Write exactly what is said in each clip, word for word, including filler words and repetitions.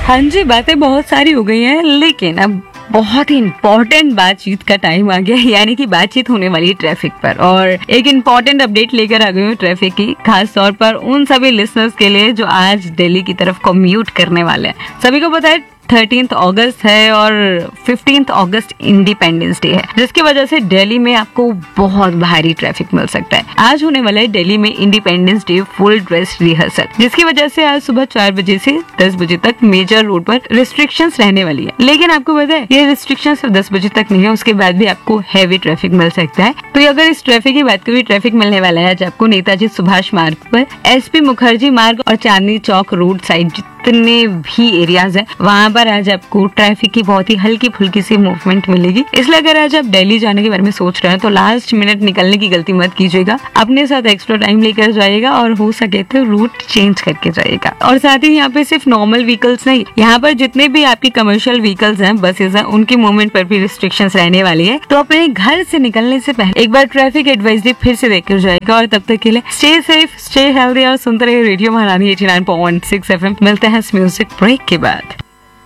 हाँ जी, बातें बहुत सारी हो गई हैं, लेकिन अब बहुत ही इम्पोर्टेंट बातचीत का टाइम आ गया, यानी कि बातचीत होने वाली है ट्रैफिक पर। और एक इम्पोर्टेंट अपडेट लेकर आ गई हूँ ट्रैफिक की, खास तौर पर उन सभी लिसनर्स के लिए जो आज दिल्ली की तरफ कम्यूट करने वाले हैं। सभी को पता है थर्टीन्थ अगस्त है और फिफ्टीन्थ अगस्त इंडिपेंडेंस डे है, जिसकी वजह से दिल्ली में आपको बहुत भारी ट्रैफिक मिल सकता है। आज होने वाला है दिल्ली में independence day full dress rehearsal, जिसकी वजह से आज सुबह चार बजे से दस बजे तक मेजर रोड पर रिस्ट्रिक्शंस रहने वाली है। लेकिन आपको पता है ये रिस्ट्रिक्शन सिर्फ दस बजे तक नहीं है, उसके बाद भी आपको हैवी ट्रैफिक मिल सकता है। तो अगर इस ट्रैफिक की बात करें, ट्रैफिक मिलने वाला है आज आपको नेताजी सुभाष मार्ग पर, एसपी मुखर्जी मार्ग और चांदनी चौक रोड साइड जितने भी एरियाज है वहाँ पर आज आपको ट्रैफिक की बहुत ही हल्की फुल्की सी मूवमेंट मिलेगी। इसलिए अगर आज आप दिल्ली जाने के बारे में सोच रहे हैं तो लास्ट मिनट निकलने की गलती मत कीजिएगा, अपने साथ एक्स्ट्रा टाइम लेकर जाइएगा और हो सके तो रूट चेंज करके जाइएगा। और साथ ही यहाँ पे सिर्फ नॉर्मल व्हीकल्स नहीं, यहाँ पर जितने भी आपकी कमर्शियल व्हीकल्स हैं, बसेस हैं, उनकी मूवमेंट पर भी रिस्ट्रिक्शंस रहने वाली है। तो अपने घर से निकलने से पहले एक बार ट्रैफिक एडवाइजरी फिर से देखकर जाएगा। और तब तक के लिए स्टे सेफ, स्टे हेल्दी और सुनते रहिए रेडियो महारानी eighty nine point six F M. मिलते हैं इस म्यूजिक ब्रेक के बाद।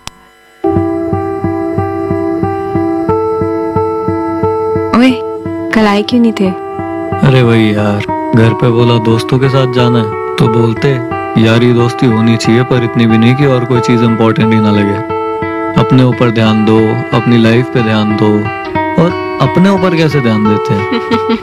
ओए, कल आए क्यों नहीं थे? अरे वही यार, घर पे बोला दोस्तों के साथ जाना है तो बोलते यारी दोस्ती होनी चाहिए, पर इतनी भी नहीं कि और कोई चीज इम्पोर्टेंट ही ना लगे। अपने ऊपर ध्यान दो, अपनी लाइफ पे ध्यान दो। और अपने ऊपर कैसे ध्यान देते हैं?